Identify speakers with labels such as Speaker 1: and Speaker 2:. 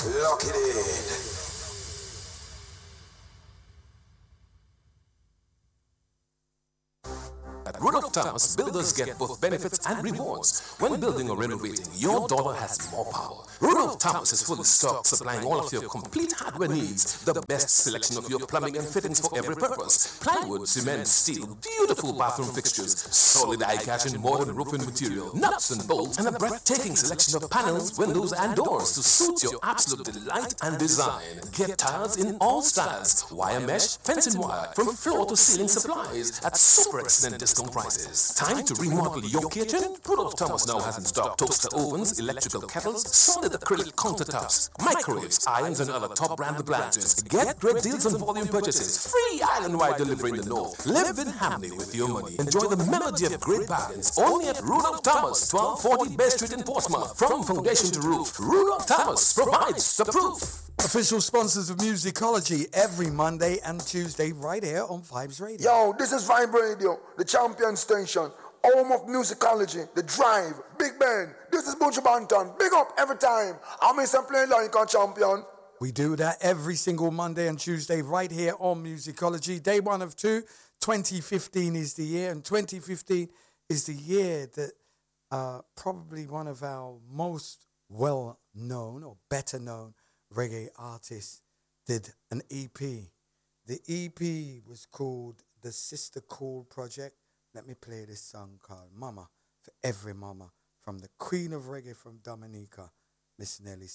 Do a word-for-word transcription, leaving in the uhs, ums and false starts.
Speaker 1: Lock it in. At Rudolph Thomas, builders get both benefits and rewards. When building or renovating, your dollar has more power. Rudolph Thomas is fully stocked, supplying all of your complete hardware needs. The best selection of your plumbing and fittings for every purpose. Plywood, cement, steel, beautiful bathroom fixtures, solid eye-catch and modern roofing material, nuts and bolts, and a breathtaking selection of panels, windows, and doors to suit your absolute delight and design. Get tiles in all styles, wire mesh, fencing wire, from floor to ceiling supplies at super excellent discount prices. Time to remodel your kitchen? Rudolph Thomas now has in stock toaster ovens, electrical kettles, solid acrylic countertops, microwaves, irons, and other top brand appliances. Get great deals on volume purchases. Free island-wide delivery in the north. Live in Hamley with your money. Enjoy the melody of great bargains. Only at Rudolph Thomas, twelve forty Bay Street in Portsmouth. From foundation to roof, Rudolph Thomas provides the proof.
Speaker 2: Official sponsors of Musicology every Monday and Tuesday right here on Vibes Radio.
Speaker 3: Yo, this is Vibe Radio, the champion station, home of musicology, the drive, Big Ben. This is Buju Banton. Big up every time. I'm in some playing like a champion.
Speaker 2: We do that every single Monday and Tuesday right here on Musicology. Day one of two, twenty fifteen is the year, and twenty fifteen is the year that uh, probably one of our most well-known or better-known reggae artists did an E P. The E P was called the Sister Cool Project. Let me play this song called Mama for every mama from the Queen of Reggae from Dominica, Miss Nelly